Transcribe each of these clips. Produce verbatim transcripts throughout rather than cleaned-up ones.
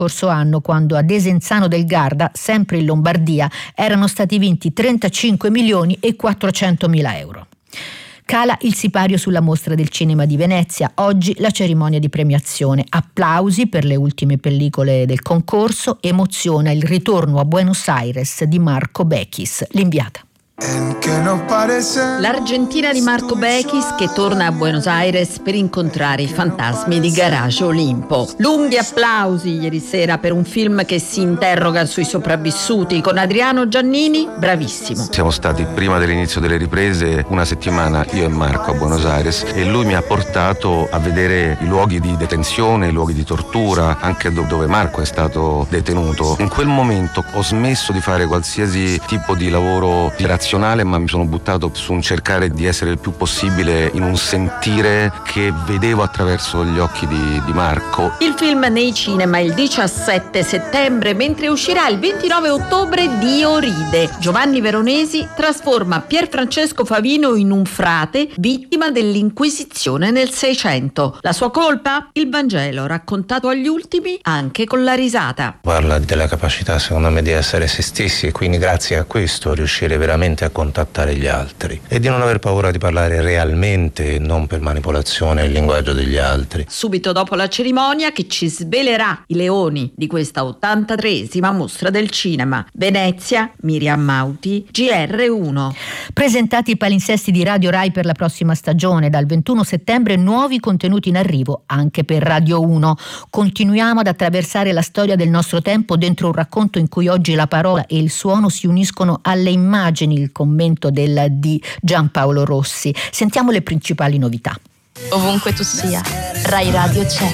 scorso anno, quando a Desenzano del Garda, sempre in Lombardia, erano stati vinti trentacinque milioni e quattrocentomila euro. Cala il sipario sulla mostra del cinema di Venezia. Oggi la cerimonia di premiazione. Applausi per le ultime pellicole del concorso. Emoziona il ritorno a Buenos Aires di Marco Bechis, l'inviata. L'Argentina di Marco Bechis che torna a Buenos Aires per incontrare i fantasmi di Garage Olimpo. Lunghi applausi ieri sera per un film che si interroga sui sopravvissuti con Adriano Giannini, bravissimo. Siamo stati prima dell'inizio delle riprese una settimana io e Marco a Buenos Aires e lui mi ha portato a vedere i luoghi di detenzione, i luoghi di tortura, anche dove Marco è stato detenuto. In quel momento ho smesso di fare qualsiasi tipo di lavoro di razionale, ma mi sono buttato su un cercare di essere il più possibile in un sentire che vedevo attraverso gli occhi di, di Marco. Il film nei cinema il diciassette settembre, mentre uscirà il ventinove ottobre Dio ride. Giovanni Veronesi trasforma Pierfrancesco Favino in un frate vittima dell'Inquisizione nel Seicento. La sua colpa? Il Vangelo raccontato agli ultimi anche con la risata. Parla della capacità, secondo me, di essere se stessi e quindi grazie a questo riuscire veramente a contattare gli altri e di non aver paura di parlare realmente, non per manipolazione, il linguaggio degli altri. Subito dopo la cerimonia che ci svelerà i leoni di questa ottantatreesima mostra del cinema. Venezia, Miriam Mauti, G R uno. Presentati i palinsesti di Radio Rai per la prossima stagione. Dal ventuno settembre nuovi contenuti in arrivo anche per Radio uno. Continuiamo ad attraversare la storia del nostro tempo dentro un racconto in cui oggi la parola e il suono si uniscono alle immagini. Il commento del di Giampaolo Rossi. Sentiamo le principali novità. Ovunque tu sia, Rai Radio c'è.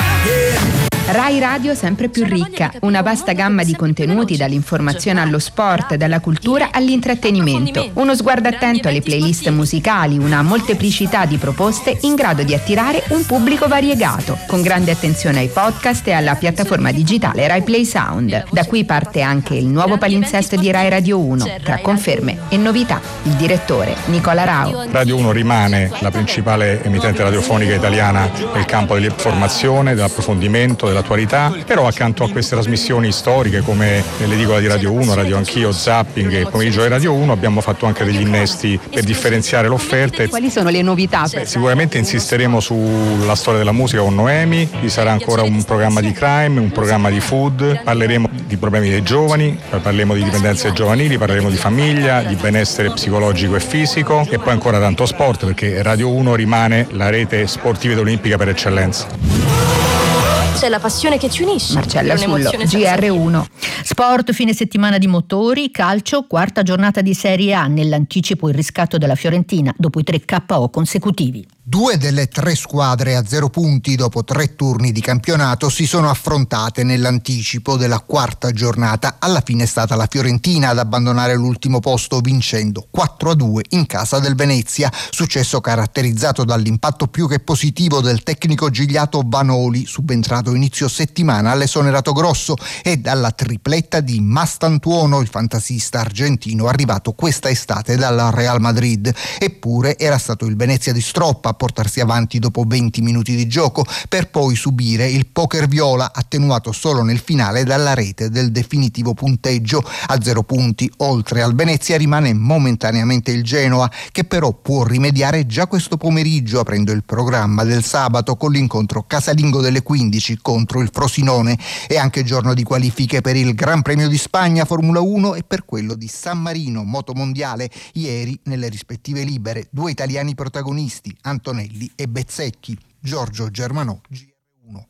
Rai Radio sempre più ricca, una vasta gamma di contenuti dall'informazione allo sport, dalla cultura all'intrattenimento, uno sguardo attento alle playlist musicali, una molteplicità di proposte in grado di attirare un pubblico variegato, con grande attenzione ai podcast e alla piattaforma digitale Rai Play Sound. Da qui parte anche il nuovo palinsesto di Rai Radio uno, tra conferme e novità. Il direttore Nicola Rao. Radio uno rimane la principale emittente radiofonica italiana nel campo dell'informazione, dell'approfondimento, dell'attualità, però accanto a queste trasmissioni storiche come l'edicola di Radio uno, Radio Anch'io, Zapping e Pomeriggio di Radio uno abbiamo fatto anche degli innesti per differenziare l'offerta. Quali sono le novità? Beh, sicuramente insisteremo sulla storia della musica con Noemi, ci sarà ancora un programma di crime, un programma di food, parleremo di problemi dei giovani, parleremo di dipendenze giovanili, parleremo di famiglia, di benessere psicologico e fisico e poi ancora tanto sport perché Radio uno rimane la rete sportiva ed olimpica per eccellenza. C'è la passione che ci unisce. Marcella Sullo, G R uno. Sport, fine settimana di motori, calcio, quarta giornata di Serie A, nell'anticipo il riscatto della Fiorentina dopo i tre K O consecutivi. Due delle tre squadre a zero punti dopo tre turni di campionato si sono affrontate nell'anticipo della quarta giornata. Alla fine è stata la Fiorentina ad abbandonare l'ultimo posto vincendo quattro a due in casa del Venezia, successo caratterizzato dall'impatto più che positivo del tecnico Gigliato Vanoli, subentrato inizio settimana all'esonerato grosso, e dalla tripletta di Mastantuono, il fantasista argentino arrivato questa estate dalla Real Madrid. Eppure era stato il Venezia di Stroppa a portarsi avanti dopo venti minuti di gioco per poi subire il poker viola, attenuato solo nel finale dalla rete del definitivo punteggio. A zero punti oltre al Venezia rimane momentaneamente il Genoa, che però può rimediare già questo pomeriggio aprendo il programma del sabato con l'incontro casalingo delle quindici contro il Frosinone. È anche giorno di qualifiche per il Gran Premio di Spagna Formula uno e per quello di San Marino Moto Mondiale. Ieri nelle rispettive libere due italiani protagonisti, Antonelli e Bezzecchi. Giorgio Germanò, G R uno.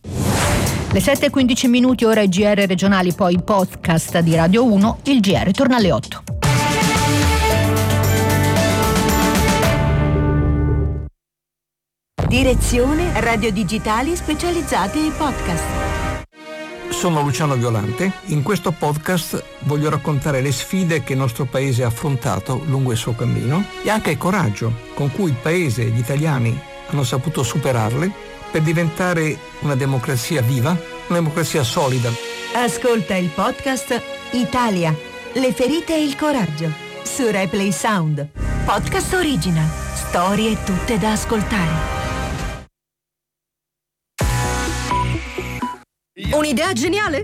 Le sette e quindici minuti, ora i G R regionali, poi il podcast di Radio uno. Il G R torna alle otto. Direzione Radio Digitali specializzate in podcast. Sono Luciano Violante. In questo podcast voglio raccontare le sfide che il nostro paese ha affrontato lungo il suo cammino e anche il coraggio con cui il paese e gli italiani hanno saputo superarle per diventare una democrazia viva, una democrazia solida. Ascolta il podcast Italia, le ferite e il coraggio su Rai Play Sound. Podcast original, storie tutte da ascoltare. Un'idea geniale?